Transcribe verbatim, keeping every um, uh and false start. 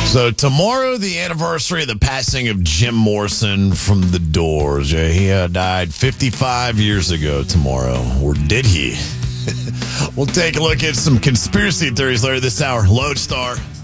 So tomorrow, the anniversary of the passing of Jim Morrison from The Doors. Yeah, he uh, died fifty-five years ago tomorrow. Or did he? We'll take a look at some conspiracy theories later this hour. Lodestar.